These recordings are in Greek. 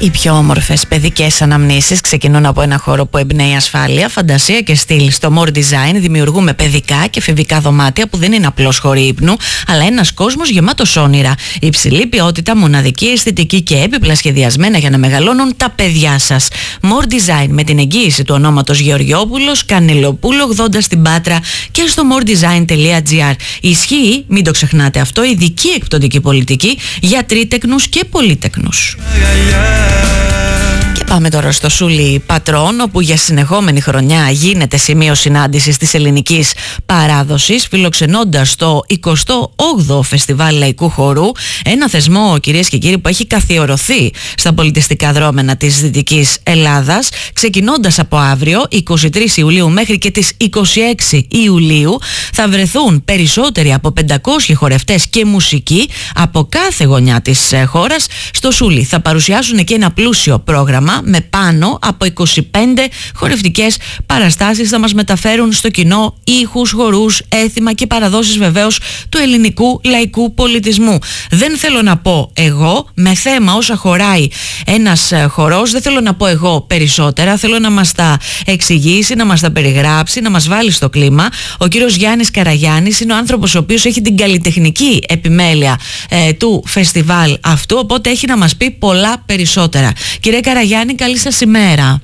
Οι πιο όμορφες παιδικές αναμνήσεις ξεκινούν από ένα χώρο που εμπνέει ασφάλεια, φαντασία και στυλ. Στο More Design δημιουργούμε παιδικά και εφηβικά δωμάτια που δεν είναι απλώς χώροι ύπνου, αλλά ένας κόσμος γεμάτος όνειρα. Υψηλή ποιότητα, μοναδική αισθητική και έπιπλα σχεδιασμένα για να μεγαλώνουν τα παιδιά σας. More Design, με την εγγύηση του ονόματος Γεωργιόπουλος, Κανελοπούλου 80 στην Πάτρα και στο moredesign.gr. Ισχύει, μην το ξεχνάτε αυτό, ειδική εκπτωτική πολιτική για τρίτεκνους και πολύτεκνους. Και πάμε τώρα στο Σούλι Πατρών, όπου για συνεχόμενη χρονιά γίνεται σημείο συνάντησης της ελληνικής παράδοσης, φιλοξενώντας το 28ο Φεστιβάλ Λαϊκού Χορού, ένα θεσμό, κυρίες και κύριοι, που έχει καθιερωθεί στα πολιτιστικά δρόμενα της Δυτικής Ελλάδας, ξεκινώντας από αύριο 23 Ιουλίου μέχρι και τις 26 Ιουλίου θα βρεθούν περισσότεροι από 500 χορευτές και μουσικοί από κάθε γωνιά της χώρας στο Σούλι. Θα παρουσιάσουν και ένα πλούσιο πρόγραμμα με πάνω από 25 χορευτικές παραστάσεις. Θα μας μεταφέρουν στο κοινό ήχους, χορούς, έθιμα και παραδόσεις βεβαίως του ελληνικού λαϊκού πολιτισμού. Δεν θέλω να πω εγώ με θέμα όσα χωράει ένας χορός, δεν θέλω να πω εγώ περισσότερα, θέλω να μας τα εξηγήσει, να μας τα περιγράψει, να μας βάλει στο κλίμα. Ο κύριος Γιάννης Καραγιάννης είναι ο άνθρωπος ο οποίος έχει την καλλιτεχνική επιμέλεια του φεστιβάλ αυτού, οπότε έχει να μας πει πολλά περισσότερα. Κύριε Καραγιάννη, καλή σας ημέρα.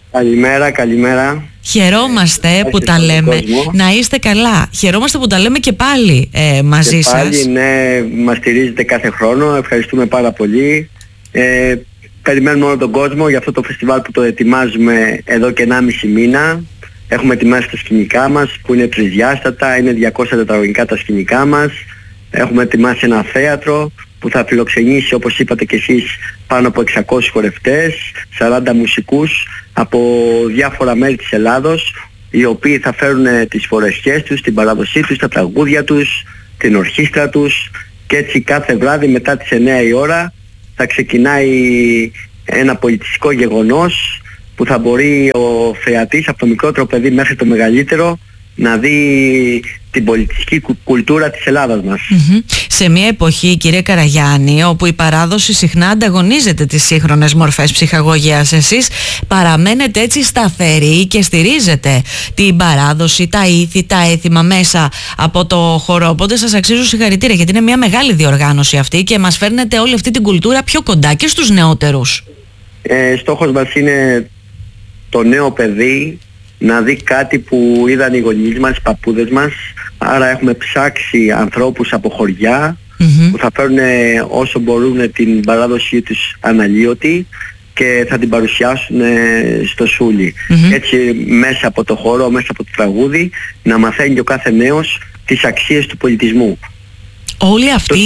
Καλημέρα. Χαιρόμαστε που τα λέμε. Να είστε καλά. Χαιρόμαστε που τα λέμε και πάλι μαζί σας. Πάλι, ναι, μας στηρίζετε κάθε χρόνο. Ευχαριστούμε πάρα πολύ. Περιμένουμε όλο τον κόσμο για αυτό το φεστιβάλ που το ετοιμάζουμε εδώ και 1,5 μήνα. Έχουμε ετοιμάσει τα σκηνικά μας που είναι τρισδιάστατα, είναι 200 τετραγωνικά τα σκηνικά μας. Έχουμε ετοιμάσει ένα θέατρο που θα φιλοξενήσει, όπως είπατε και εσείς, πάνω από 600 χορευτές, 40 μουσικούς από διάφορα μέρη της Ελλάδος, οι οποίοι θα φέρουν τις φορεσιές τους, την παράδοσή τους, τα τραγούδια τους, την ορχήστρα τους, και έτσι κάθε βράδυ μετά τις 9 η ώρα θα ξεκινάει ένα πολιτιστικό γεγονός που θα μπορεί ο θεατής από το μικρότερο παιδί μέχρι το μεγαλύτερο να δει την πολιτιστική κουλτούρα της Ελλάδας μας. Σε μια εποχή, κύριε Καραγιάννη, όπου η παράδοση συχνά ανταγωνίζεται τις σύγχρονες μορφές ψυχαγωγίας, εσείς παραμένετε έτσι σταθεροί και στηρίζετε την παράδοση, τα ήθη, τα έθιμα μέσα από το χορό. Οπότε σας αξίζουν συγχαρητήρια, γιατί είναι μια μεγάλη διοργάνωση αυτή και μας φέρνετε όλη αυτή την κουλτούρα πιο κοντά και στους νεότερους. Στόχος μας είναι το νέο παιδί να δει κάτι που είδαν οι γονείς μας, οι παππούδες μας. Άρα έχουμε ψάξει ανθρώπους από χωριά που θα φέρουν όσο μπορούν την παράδοσή τους αναλύωτη και θα την παρουσιάσουν στο Σούλι. Έτσι μέσα από το χώρο, μέσα από το τραγούδι, να μαθαίνει και ο κάθε νέος τις αξίες του πολιτισμού. Όλοι αυτοί,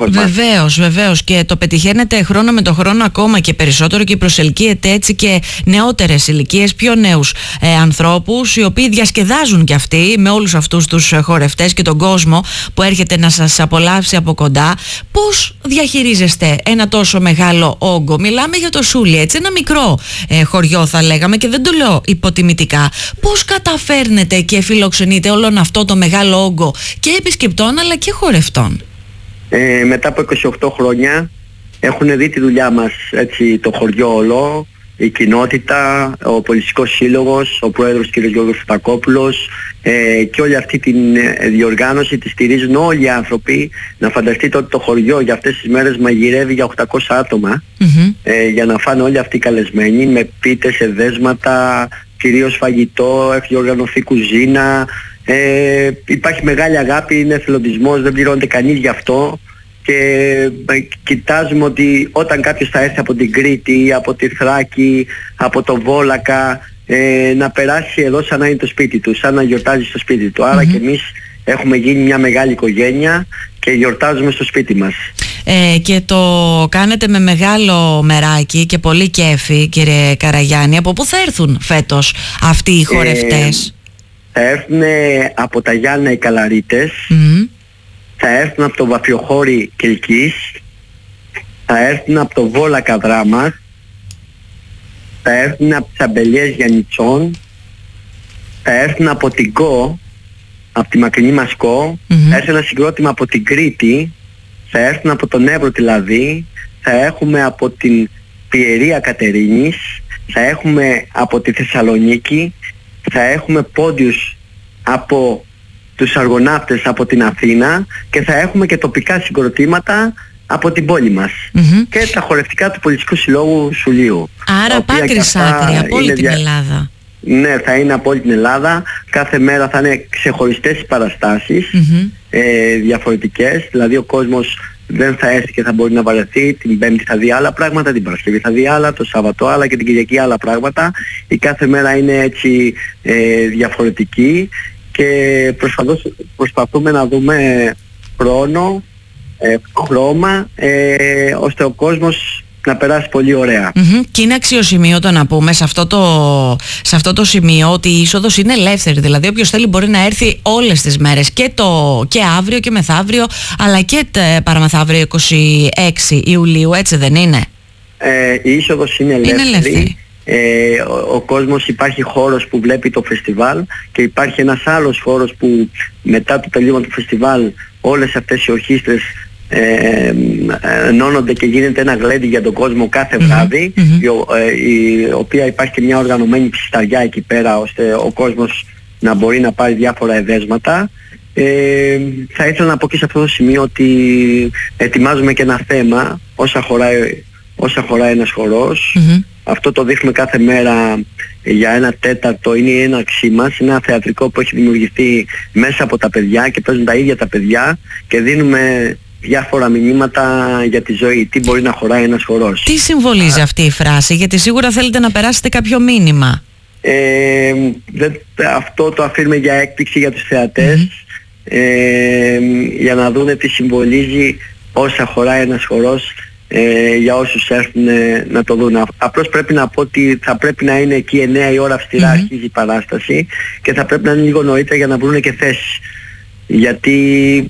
βεβαίως, και το πετυχαίνετε χρόνο με το χρόνο ακόμα και περισσότερο και προσελκύετε έτσι και νεότερες ηλικίες, πιο νέους ανθρώπους, οι οποίοι διασκεδάζουν κι αυτοί με όλους αυτούς τους χορευτές και τον κόσμο που έρχεται να σας απολαύσει από κοντά. Πώς διαχειρίζεστε ένα τόσο μεγάλο όγκο? Μιλάμε για το Σούλι, έτσι, ένα μικρό χωριό θα λέγαμε, και δεν το λέω υποτιμητικά. Πώς καταφέρνετε και φιλοξενείτε όλον αυτό το μεγάλο όγκο και επισκεπτών αλλά και χορευτών? Μετά από 28 χρόνια έχουν δει τη δουλειά μας, έτσι, το χωριό όλο, η κοινότητα, ο πολιτιστικός σύλλογος, ο πρόεδρος κ. Γιώργος Φωτακόπουλος, και όλη αυτή τη διοργάνωση τη στηρίζουν όλοι οι άνθρωποι. Να φανταστείτε ότι το χωριό για αυτές τις μέρες μαγειρεύει για 800 άτομα για να φάνε όλοι αυτοί καλεσμένοι, με πίτες, εδέσματα, κυρίως φαγητό, έχει οργανωθεί κουζίνα. Υπάρχει μεγάλη αγάπη, είναι εθελοντισμός, δεν πληρώνεται κανείς γι' αυτό, και κοιτάζουμε ότι όταν κάποιος θα έρθει από την Κρήτη, από τη Θράκη, από το Βόλακα, να περάσει εδώ σαν να είναι το σπίτι του, σαν να γιορτάζει στο σπίτι του. Άρα και εμείς έχουμε γίνει μια μεγάλη οικογένεια και γιορτάζουμε στο σπίτι μας. Και το κάνετε με μεγάλο μεράκι και πολύ κέφι, κύριε Καραγιάννη. Από πού θα έρθουν φέτος αυτοί οι χορευτές? Θα έρθουν από τα Γιάννα οι Καλαρίτες, θα έρθουν από το Βαφιοχώρι Κιλκής, θα έρθουν από το Βόλακα Δράμας, θα έρθουν από τις Αμπελιές Γιαννιτσών, θα έρθουν από την Κο, από τη μακρινή μας Κο, θα έρθει ένα συγκρότημα από την Κρήτη, θα έρθουν από τον Εύρο τη Λαδί, θα έχουμε από την Πιερία Κατερίνης, θα έχουμε από τη Θεσσαλονίκη, θα έχουμε πόντιους από τους αργοναύτες από την Αθήνα και θα έχουμε και τοπικά συγκροτήματα από την πόλη μας. Και τα χορευτικά του Πολιτιστικού Συλλόγου Σουλίου. Άρα από άκρης άκρη, από όλη την Ελλάδα. Ναι, θα είναι από όλη την Ελλάδα. Κάθε μέρα θα είναι ξεχωριστές παραστάσεις, διαφορετικές. Δηλαδή ο κόσμος δεν θα έρθει και θα μπορεί να βαρεθεί. Την Πέμπτη θα δει άλλα πράγματα, την Παρασκευή θα δει άλλα, το Σάββατο άλλα και την Κυριακή άλλα πράγματα. Η κάθε μέρα είναι έτσι διαφορετική και προσπαθούμε να δούμε χρόνο, χρώμα, ώστε ο κόσμος να περάσει πολύ ωραία. Και είναι αξιοσημείωτο να πούμε σε αυτό το σημείο ότι η είσοδος είναι ελεύθερη. Δηλαδή όποιος θέλει μπορεί να έρθει όλες τις μέρες, και αύριο και μεθαύριο, αλλά και παραμεθαύριο 26 Ιουλίου, έτσι δεν είναι? Η είσοδος είναι ελεύθερη. Ο κόσμος, υπάρχει χώρος που βλέπει το φεστιβάλ και υπάρχει ένας άλλος χώρος που μετά το τελείωμα του φεστιβάλ όλες αυτές οι ορχήστρες ενώνονται και γίνεται ένα γλέντι για τον κόσμο κάθε βράδυ, η οποία υπάρχει και μια οργανωμένη ψισταριά εκεί πέρα ώστε ο κόσμος να μπορεί να πάρει διάφορα εδέσματα. Θα ήθελα να πω και σε αυτό το σημείο ότι ετοιμάζουμε και ένα θέμα όσα χωράει ένας χορός. Αυτό το δείχνουμε κάθε μέρα για ένα τέταρτο, είναι η έναρξή μας, είναι ένα θεατρικό που έχει δημιουργηθεί μέσα από τα παιδιά και παίζουν τα ίδια τα παιδιά και δίνουμε διάφορα μηνύματα για τη ζωή, τι μπορεί να χωράει ένας χορός. Τι συμβολίζει αυτή η φράση, γιατί σίγουρα θέλετε να περάσετε κάποιο μήνυμα? Αυτό το αφήνουμε για έκπληξη για τους θεατές, για να δούνε τι συμβολίζει όσα χωράει ένας χορός, για όσους έρθουν να το δουν. Απλώς πρέπει να πω ότι θα πρέπει να είναι εκεί 9 η ώρα αυστηρά αρχίζει η παράσταση και θα πρέπει να είναι λίγο νωρίτερα για να βρουν και θέσεις, γιατί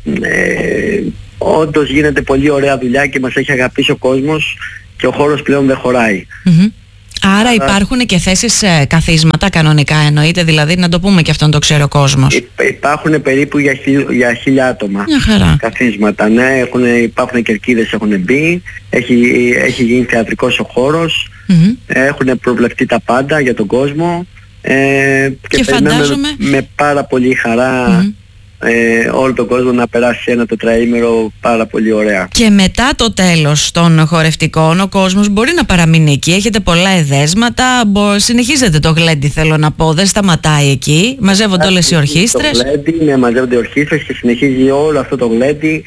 όντως γίνεται πολύ ωραία δουλειά και μας έχει αγαπήσει ο κόσμος και ο χώρος πλέον δεν χωράει. Άρα υπάρχουν και θέσεις καθίσματα κανονικά, εννοείται, δηλαδή να το πούμε και αυτό να το ξέρει ο κόσμος? Υπάρχουν περίπου για 1.000 άτομα καθίσματα, ναι, υπάρχουν κερκίδες, έχουν μπει, έχει γίνει θεατρικός ο χώρος, έχουν προβλεφτεί τα πάντα για τον κόσμο και φαντάζομαι με πάρα πολύ χαρά όλο τον κόσμο να περάσει ένα τετραήμερο πάρα πολύ ωραία. Και μετά το τέλος των χορευτικών ο κόσμος μπορεί να παραμείνει εκεί, έχετε πολλά εδέσματα, συνεχίζετε το γλέντι, θέλω να πω, δεν σταματάει εκεί, μαζεύονται όλες οι ορχήστρες. Το γλέντι, ναι, μαζεύονται οι ορχήστρες και συνεχίζει όλο αυτό το γλέντι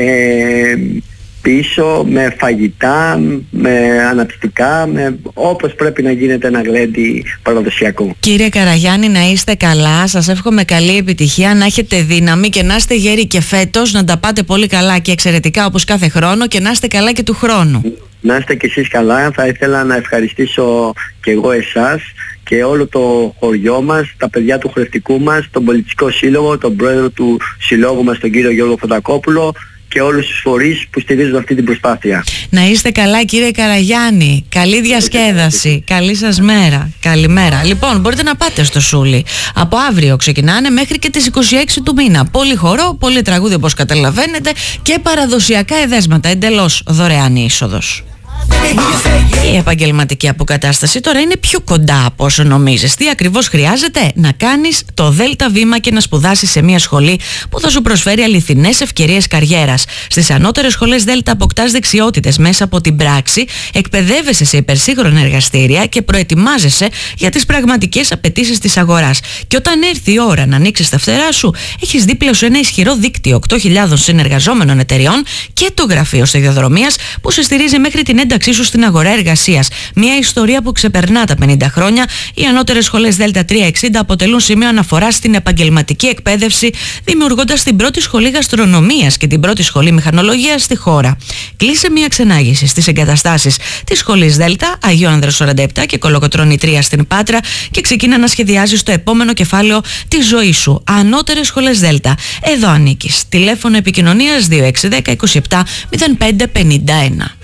πίσω με φαγητά, με αναπτυστικά, όπως πρέπει να γίνεται ένα γλέντι παραδοσιακό. Κύριε Καραγιάννη, να είστε καλά, σας εύχομαι καλή επιτυχία, να έχετε δύναμη και να είστε γέροι και φέτος, να τα πάτε πολύ καλά και εξαιρετικά όπως κάθε χρόνο και να είστε καλά και του χρόνου. Να είστε κι εσείς καλά. Θα ήθελα να ευχαριστήσω και εγώ εσάς και όλο το χωριό μας, τα παιδιά του χορευτικού μας, τον Πολιτιστικό Σύλλογο, τον πρόεδρο του συλλόγου μας, τον κύριο Γιώργο Φωτακόπουλο, και όλους τους φορείς που στηρίζουν αυτή την προσπάθεια. Να είστε καλά, κύριε Καραγιάννη. Καλή διασκέδαση. Καλή σας μέρα. Καλημέρα. Λοιπόν, μπορείτε να πάτε στο Σούλι. Από αύριο ξεκινάνε μέχρι και τις 26 του μήνα. Πολύ χορό, πολύ τραγούδι όπως καταλαβαίνετε και παραδοσιακά εδέσματα. Εντελώς δωρεάν η είσοδος. Η επαγγελματική αποκατάσταση τώρα είναι πιο κοντά από όσο νομίζεις. Τι ακριβώς χρειάζεται? Να κάνεις το δέλτα βήμα και να σπουδάσεις σε μια σχολή που θα σου προσφέρει αληθινές ευκαιρίες καριέρας. Στις ανώτερες σχολές Δέλτα αποκτάς δεξιότητες μέσα από την πράξη, εκπαιδεύεσαι σε υπερσύγχρονα εργαστήρια και προετοιμάζεσαι για τις πραγματικές απαιτήσεις της αγοράς. Και όταν έρθει η ώρα να ανοίξεις τα φτερά σου, έχεις δίπλα σου ένα ισχυρό δίκτυο 8.000 συνεργαζόμενων εταιριών και το γραφείο σταδιοδρομίας που σε στηρίζει μέχρι την ένταξή σου στην αγορά εργασίας. Μια ιστορία που ξεπερνά τα 50 χρόνια. Οι ανώτερες σχολές Δέλτα 360 αποτελούν σημείο αναφοράς στην επαγγελματική εκπαίδευση, δημιουργώντας την πρώτη σχολή γαστρονομίας και την πρώτη σχολή μηχανολογίας στη χώρα. Κλείσε μια ξενάγηση στις εγκαταστάσεις της σχολής Δέλτα, Αγίου Άνδρας 47 και Κολοκοτρώνη 3 στην Πάτρα και ξεκίνα να σχεδιάζεις το επόμενο κεφάλαιο της ζωής σου. Ανώτερες σχολές Δέλτα. Εδώ ανήκεις. Τηλέφωνο επικοινωνίας 2610 27 05 51.